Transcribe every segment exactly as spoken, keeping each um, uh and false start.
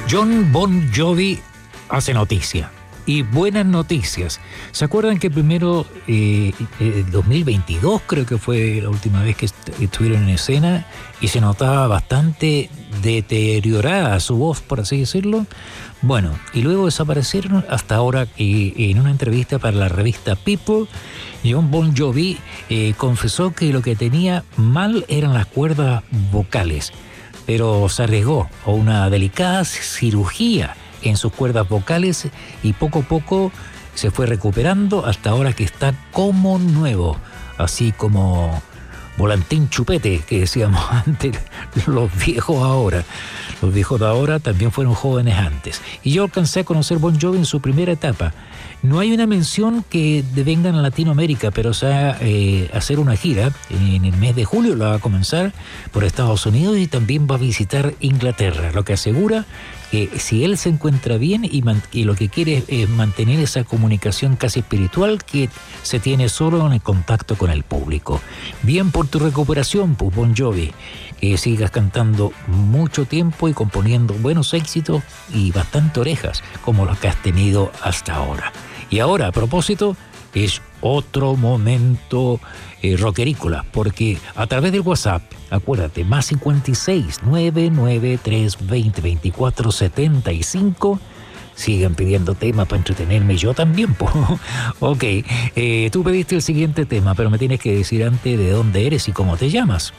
Jon Bon Jovi hace noticia. Y buenas noticias. ¿Se acuerdan que primero, eh, eh, dos mil veintidós creo que fue la última vez que est- estuvieron en escena y se notaba bastante deteriorada su voz, por así decirlo? Bueno, y luego desaparecieron hasta ahora que en una entrevista para la revista People, Jon Bon Jovi eh, confesó que lo que tenía mal eran las cuerdas vocales, pero se arriesgó a una delicada cirugía en sus cuerdas vocales y poco a poco se fue recuperando hasta ahora que está como nuevo, así como volantín chupete que decíamos antes, los viejos ahora. Los viejos de ahora también fueron jóvenes antes. Y yo alcancé a conocer Bon Jovi en su primera etapa. No hay una mención que venga en Latinoamérica, pero se va a eh, hacer una gira en el mes de julio, la va a comenzar por Estados Unidos y también va a visitar Inglaterra, lo que asegura que si él se encuentra bien y, man- y lo que quiere es mantener esa comunicación casi espiritual que se tiene solo en el contacto con el público. Bien por tu recuperación, pues, Bon Jovi, que sigas cantando mucho tiempo y componiendo buenos éxitos y bastante orejas como los que has tenido hasta ahora. Y ahora, a propósito, es otro momento eh, rockerícola, porque a través del WhatsApp, acuérdate, más cincuenta y seis, nueve nueve tres, veinte, veinticuatro, setenta y cinco, sigan pidiendo temas para entretenerme yo también, po. Ok, eh, tú pediste el siguiente tema, pero me tienes que decir antes de dónde eres y cómo te llamas.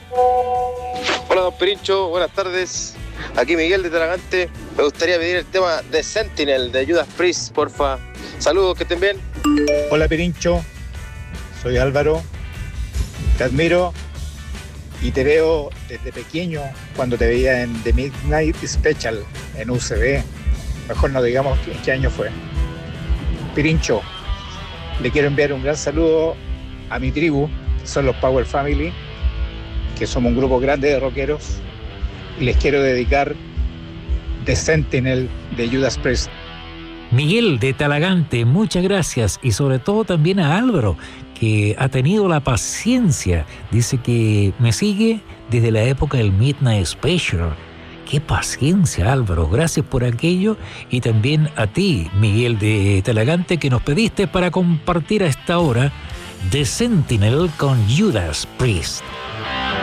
Hola, don Pirincho, buenas tardes. Aquí Miguel de Talagante. Me gustaría pedir el tema de Sentinel de Judas Priest, porfa. Saludos, que estén bien. Hola Pirincho, soy Álvaro, te admiro y te veo desde pequeño cuando te veía en The Midnight Special en U C B. Mejor no digamos en qué año fue. Pirincho, le quiero enviar un gran saludo a mi tribu, son los Power Family, que somos un grupo grande de rockeros, y les quiero dedicar The Sentinel de Judas Priest. Miguel de Talagante, muchas gracias y sobre todo también a Álvaro, que ha tenido la paciencia. Dice que me sigue desde la época del Midnight Special. ¡Qué paciencia, Álvaro! Gracias por aquello y también a ti, Miguel de Talagante, que nos pediste para compartir a esta hora The Sentinel con Judas Priest.